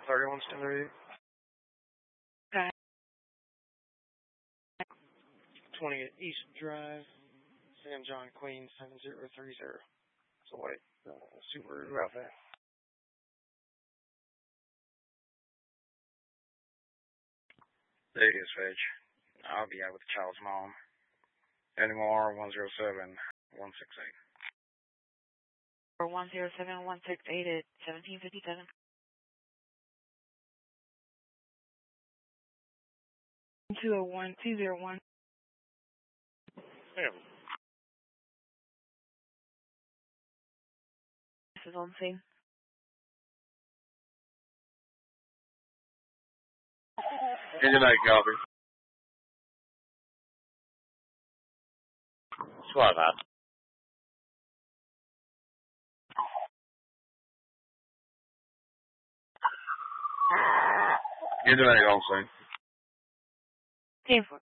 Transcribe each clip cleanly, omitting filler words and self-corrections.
31 Standard 8. Okay. 28 East Drive, San John, Queens, 7030. It's a white Subaru outfit. There it is, Fetch. I'll be out with the child's mom. NMR 107-168. For 107-168 at 1757. Yeah. 201-201. Yeah. This is on scene. Engine 8 copy. Squad hot. Engine 8 on scene. 10-4.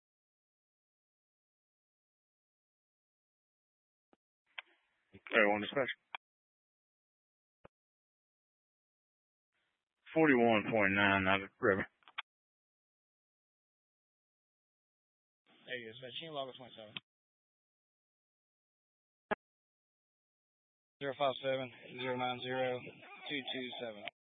Everyone dispatch. 41.9 out of river. There you go, dispatch. You can log us 27. 057-090-227.